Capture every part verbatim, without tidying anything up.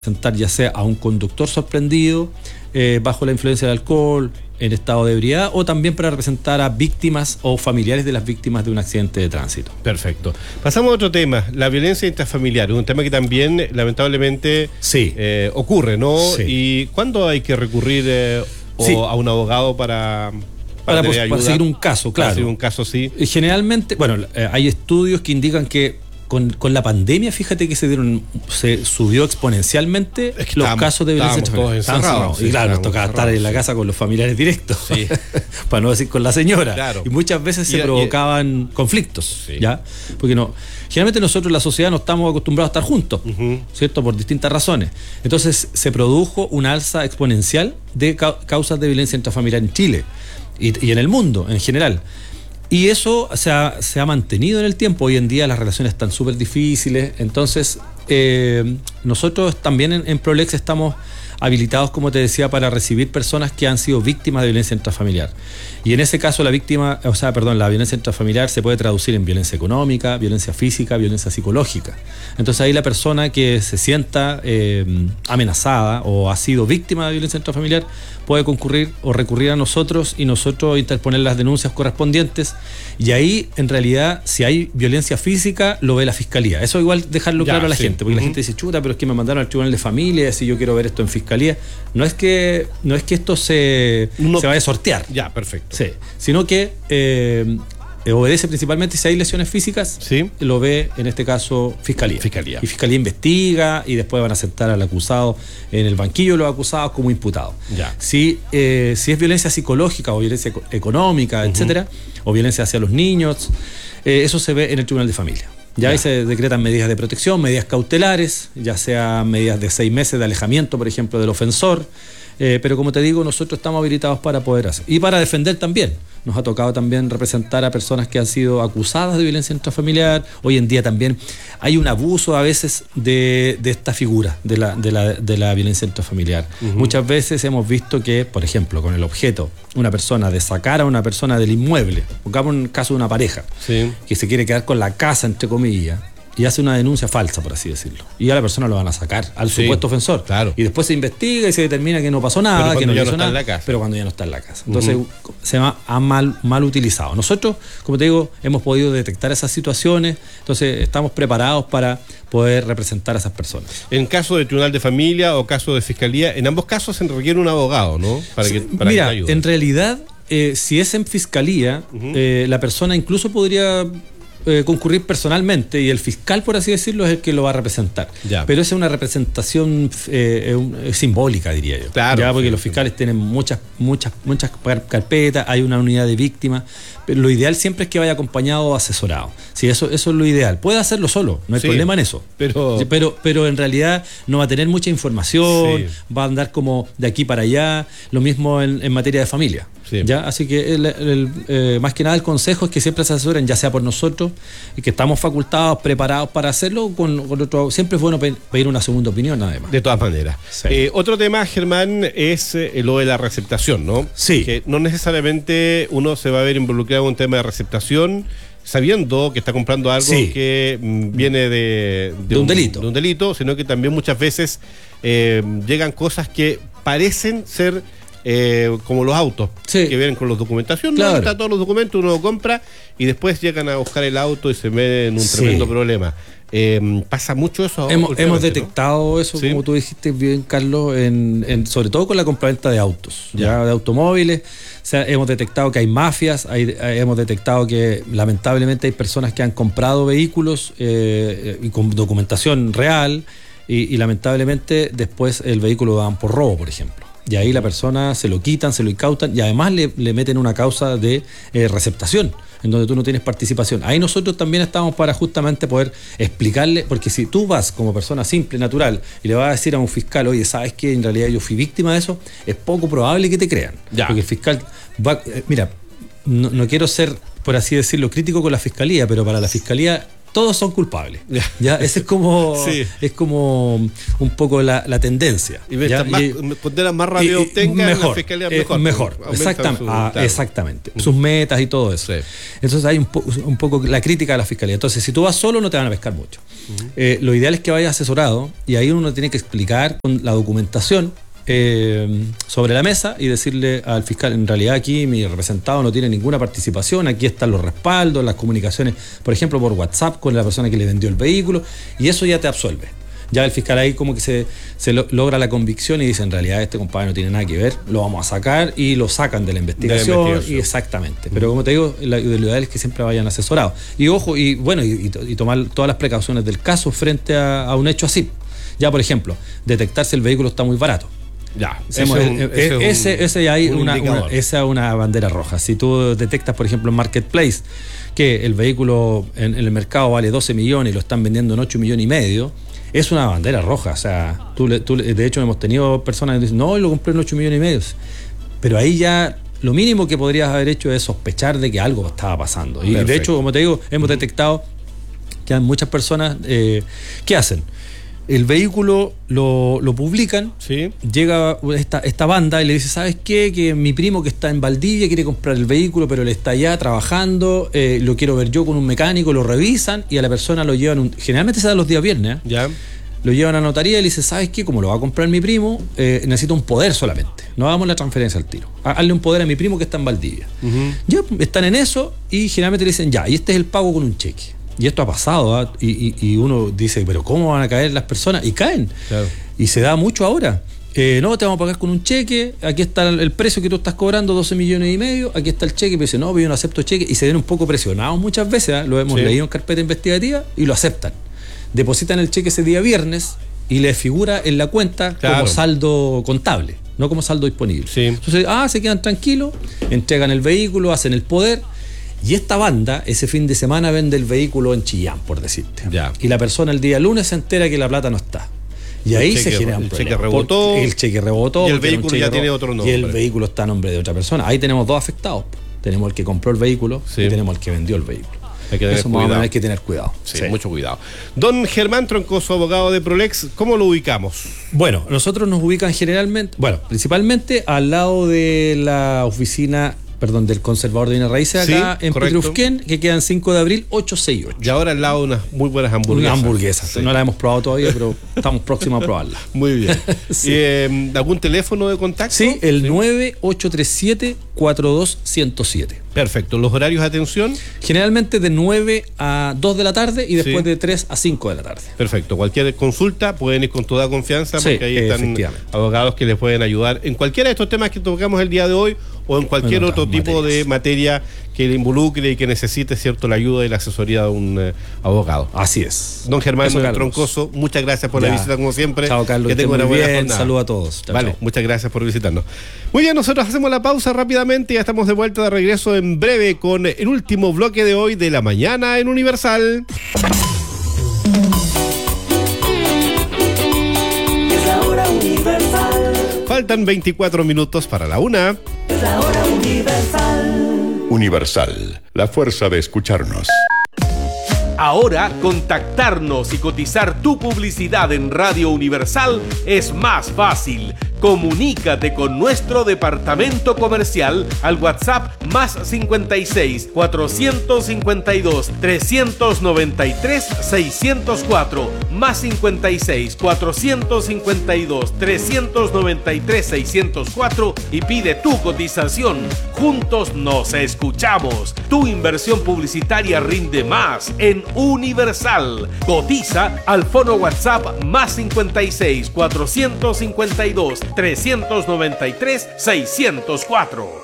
presentar ya sea a un conductor sorprendido eh, bajo la influencia del alcohol, en estado de ebriedad, o también para representar a víctimas o familiares de las víctimas de un accidente de tránsito. Perfecto. Pasamos a otro tema, la violencia intrafamiliar, un tema que también lamentablemente sí. eh, ocurre, ¿no? Sí. ¿Y cuándo hay que recurrir eh, o sí. a un abogado para... Para, para, para seguir un caso, claro. Para seguir un caso, sí. Generalmente, bueno, eh, hay estudios que indican que Con, con la pandemia, fíjate que se dieron, se subió exponencialmente es que los estábamos, caso de violencia todos encerrados, sí, y claro, nos tocaba estar en la casa con los familiares directos, sí. para no decir con la señora. Claro. Y muchas veces y, se provocaban y, conflictos, sí. ¿ya? Porque no, generalmente nosotros, la sociedad, no estamos acostumbrados a estar juntos, uh-huh. ¿cierto? Por distintas razones. Entonces se produjo una alza exponencial de ca- causas de violencia intrafamiliar en Chile y, y en el mundo en general. Y eso se ha, se ha mantenido en el tiempo. Hoy en día las relaciones están súper difíciles. Entonces, eh, nosotros también en, en Prolex estamos habilitados, como te decía, para recibir personas que han sido víctimas de violencia intrafamiliar. Y en ese caso la víctima, o sea, perdón, la violencia intrafamiliar se puede traducir en violencia económica, violencia física, violencia psicológica. Entonces ahí la persona que se sienta eh, amenazada o ha sido víctima de violencia intrafamiliar puede concurrir o recurrir a nosotros y nosotros interponer las denuncias correspondientes. Y ahí, en realidad, si hay violencia física, lo ve la fiscalía. Eso igual dejarlo ya, claro a la sí. gente, porque uh-huh. la gente dice, chuta, pero es que me mandaron al tribunal de familia, si yo quiero ver esto en fiscalía. No es que, no es que esto se, no, se vaya a sortear. Ya, perfecto. Sí, sino que eh, obedece principalmente si hay lesiones físicas, sí. lo ve en este caso Fiscalía. Fiscalía. Y Fiscalía investiga y después van a sentar al acusado en el banquillo de los acusados como imputado. Ya. Si, eh, si es violencia psicológica o violencia económica, uh-huh. etcétera, o violencia hacia los niños, eh, eso se ve en el Tribunal de Familia. Ya, ya ahí se decretan medidas de protección, medidas cautelares, ya sea medidas de seis meses de alejamiento, por ejemplo, del ofensor. Eh, pero como te digo, nosotros estamos habilitados para poder hacer. Y para defender también. Nos ha tocado también representar a personas que han sido acusadas de violencia intrafamiliar. Hoy en día también hay un abuso a veces de, de esta figura, de la, de la, de la violencia intrafamiliar. Uh-huh. Muchas veces hemos visto que, por ejemplo, con el objeto, una persona de sacar a una persona del inmueble, pongamos un caso de una pareja, sí. que se quiere quedar con la casa, entre comillas, y hace una denuncia falsa, por así decirlo. Y a la persona lo van a sacar, al sí, supuesto ofensor. Claro. Y después se investiga y se determina que no pasó nada, que no hizo nada. En la casa. Pero cuando ya no está en la casa. Entonces, uh-huh. se ha mal, mal utilizado. Nosotros, como te digo, hemos podido detectar esas situaciones, entonces estamos preparados para poder representar a esas personas. En caso de tribunal de familia o caso de fiscalía, en ambos casos se requiere un abogado, ¿no? Para que, para Mira, que ayude. En realidad, eh, si es en fiscalía, uh-huh. eh, la persona incluso podría Eh, concurrir personalmente y el fiscal, por así decirlo, es el que lo va a representar. Ya. Pero esa es una representación eh, un, eh, simbólica, diría yo. Claro. Ya, porque sí, los fiscales sí. tienen muchas, muchas, muchas carpetas, hay una unidad de víctimas, pero lo ideal siempre es que vaya acompañado o asesorado. Sí, eso, eso es lo ideal. Puede hacerlo solo, no hay sí, problema en eso. Pero... Sí, pero, pero en realidad no va a tener mucha información, sí. va a andar como de aquí para allá, lo mismo en, en materia de familia. Sí. ¿Ya? Así que el, el, eh, más que nada el consejo es que siempre se asesoren, ya sea por nosotros, y que estamos facultados, preparados para hacerlo, con, con otro, siempre es bueno pedir una segunda opinión, además. De todas maneras. Sí. Eh, otro tema, Germán, es eh, lo de la receptación, ¿no? Sí. Que no necesariamente uno se va a ver involucrado en un tema de receptación sabiendo que está comprando algo sí. que mm, viene de, de, de un, un delito. De un delito, sino que también muchas veces eh, llegan cosas que parecen ser Eh, como los autos, sí. que vienen con los documentación, claro. no está todos los documentos, uno lo compra y después llegan a buscar el auto y se meten en un sí. tremendo problema. Eh, pasa mucho eso. Hemos, hemos detectado, ¿no? eso, ¿sí? como tú dijiste bien, Carlos, en, en, sobre todo con la compraventa de autos, ya, ya de automóviles. O sea, hemos detectado que hay mafias, hay, hemos detectado que lamentablemente hay personas que han comprado vehículos eh, y con documentación real y, y lamentablemente después el vehículo lo dan por robo, por ejemplo. Y ahí la persona se lo quitan, se lo incautan y además le, le meten una causa de eh, receptación, en donde tú no tienes participación. Ahí nosotros también estamos para justamente poder explicarle, porque si tú vas como persona simple, natural, y le vas a decir a un fiscal, oye, ¿sabes qué? En realidad yo fui víctima de eso, es poco probable que te crean. Ya. Porque el fiscal va... Eh, mira, no, no quiero ser, por así decirlo, crítico con la fiscalía, pero para la fiscalía todos son culpables. ¿Ya? Ese es como, sí. es como un poco la, la tendencia. Y mientras más, condenas más rápido obtengan, mejor, la fiscalía mejor. Eh, mejor, exactamente. Su, ah, claro. exactamente. Uh-huh. Sus metas y todo eso. Sí. Entonces hay un, po- un poco la crítica a la fiscalía. Entonces, si tú vas solo, no te van a pescar mucho. Uh-huh. Eh, lo ideal es que vayas asesorado, y ahí uno tiene que explicar con la documentación Eh, sobre la mesa y decirle al fiscal, en realidad aquí mi representado no tiene ninguna participación, aquí están los respaldos, las comunicaciones, por ejemplo, por WhatsApp con la persona que le vendió el vehículo, y eso ya te absuelve. Ya el fiscal ahí como que se, se lo, logra la convicción y dice, en realidad este compadre no tiene nada que ver, lo vamos a sacar, y lo sacan de la investigación, de la investigación. Y exactamente. Pero como te digo, la, lo ideal es que siempre vayan asesorados. Y ojo, y bueno, y, y tomar todas las precauciones del caso frente a, a un hecho así. Ya, por ejemplo, detectar si el vehículo está muy barato. Ya, ese, es un, ese, ese, ese hay un una, una, esa es una bandera roja. Si tú detectas, por ejemplo, en Marketplace, que el vehículo en, en el mercado vale doce millones y lo están vendiendo en ocho millones y medio, es una bandera roja. O sea, tú, tú, de hecho hemos tenido personas que dicen, no, lo compré en ocho millones y medio. Pero ahí ya lo mínimo que podrías haber hecho es sospechar de que algo estaba pasando. Y Perfecto. De hecho, como te digo, hemos detectado que hay muchas personas eh, que hacen el vehículo, lo, lo publican, ¿sí? Llega esta, esta banda y le dice, ¿sabes qué? Que mi primo que está en Valdivia quiere comprar el vehículo, pero él está allá trabajando, eh, lo quiero ver yo con un mecánico, lo revisan y a la persona lo llevan, un, generalmente se da los días viernes, ¿eh? Ya. Lo llevan a notaría y le dice, ¿sabes qué? Como lo va a comprar mi primo, eh, necesito un poder solamente, no hagamos la transferencia al tiro, hazle un poder a mi primo que está en Valdivia. Uh-huh. Ya están en eso y generalmente le dicen, ya, y este es el pago con un cheque. Y esto ha pasado, ¿eh? y, y, y uno dice, pero ¿cómo van a caer las personas? Y caen. Claro. Y se da mucho ahora. Eh, no, te vamos a pagar con un cheque, aquí está el, el precio que tú estás cobrando, doce millones y medio, aquí está el cheque, pero dice, no, yo no acepto cheque, y se ven un poco presionados muchas veces, ¿eh? Lo hemos sí. leído en carpeta investigativa y lo aceptan. Depositan el cheque ese día viernes y le figura en la cuenta claro. como saldo contable, no como saldo disponible. Sí. Entonces, ah, se quedan tranquilos, entregan el vehículo, hacen el poder. Y esta banda, ese fin de semana, vende el vehículo en Chillán, por decirte. Ya. Y la persona el día lunes se entera que la plata no está. Y ahí cheque, se genera un el problema. Cheque rebotó, el cheque rebotó. Y el vehículo ya tiene otro nombre. Y el vehículo está a nombre de otra persona. Ahí tenemos dos afectados. Tenemos el que compró el vehículo sí. y tenemos el que vendió el vehículo. Hay que tener Eso cuidado. Hay que tener cuidado. Sí, sí, mucho cuidado. Don Germán Troncoso, abogado de Prolex, ¿cómo lo ubicamos? Bueno, nosotros nos ubican generalmente, bueno, principalmente al lado de la oficina, perdón, del conservador de bienes raíces acá sí, en Petrufquén, que quedan cinco de abril, ochocientos sesenta y ocho. Y ahora al lado de unas muy buenas hamburguesas. Unas hamburguesas. Sí. No las hemos probado todavía, pero estamos próximos a probarlas. Muy bien. sí. ¿Y, eh, ¿Algún teléfono de contacto? Sí, el sí. nueve ocho tres siete, cuatro dos cero siete. Perfecto. ¿Los horarios de atención? Generalmente de nueve a dos de la tarde y después sí. de tres a cinco de la tarde. Perfecto. Cualquier consulta pueden ir con toda confianza porque sí, ahí están abogados que les pueden ayudar en cualquiera de estos temas que tocamos el día de hoy o en cualquier bueno, otro tipo materias. de materia que le involucre y que necesite, cierto, la ayuda y la asesoría de un eh, abogado. Así es. Don Germán Eso, Troncoso, muchas gracias por ya. la visita como siempre. Chao, Carlos. Que tenga una buena bien. jornada. Saludos a todos. Chao, vale, chao. Muchas gracias por visitarnos. Muy bien, nosotros hacemos la pausa rápidamente y ya estamos de vuelta de regreso en breve con el último bloque de hoy de la mañana en Universal. Es la hora Universal. Faltan veinticuatro minutos para la una. Es la hora Universal. Universal, la fuerza de escucharnos. Ahora, contactarnos y cotizar tu publicidad en Radio Universal es más fácil. Comunícate con nuestro departamento comercial al WhatsApp más cincuenta y seis, cuatrocientos cincuenta y dos, trescientos noventa y tres, seiscientos cuatro, más cincuenta y seis, cuatrocientos cincuenta y dos, trescientos noventa y tres, seiscientos cuatro y pide tu cotización. Juntos nos escuchamos. Tu inversión publicitaria rinde más en Universal. Cotiza al fono WhatsApp más cincuenta y seis, cuatrocientos cincuenta y dos, trescientos noventa y tres, seiscientos cuatro.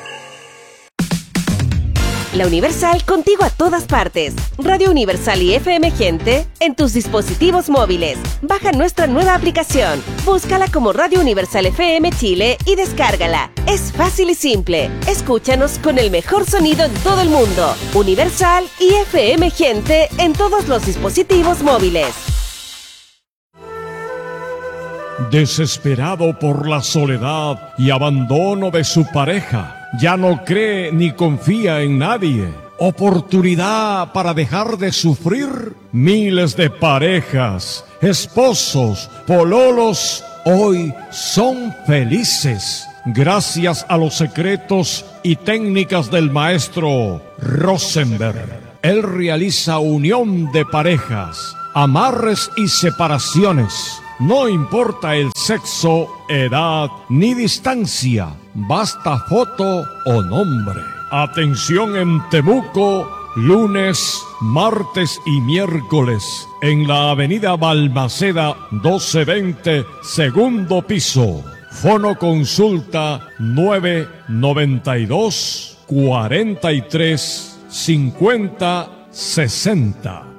La Universal contigo a todas partes. Radio Universal y F M Gente en tus dispositivos móviles. Baja nuestra nueva aplicación. Búscala como Radio Universal F M Chile y descárgala. Es fácil y simple. Escúchanos con el mejor sonido en todo el mundo. Universal y F M Gente en todos los dispositivos móviles. Desesperado por la soledad y abandono de su pareja, ya no cree ni confía en nadie. oportunidad para dejar de sufrir. Miles de parejas, esposos, pololos, hoy son felices gracias a los secretos y técnicas del maestro Rosenberg. Él realiza unión de parejas, amarres y separaciones. No importa el sexo, edad ni distancia, basta foto o nombre. Atención en Temuco, lunes, martes y miércoles, en la avenida Balmaceda doce veinte, segundo piso. Fono consulta nueve noventa y dos, cuarenta y tres, cincuenta, sesenta.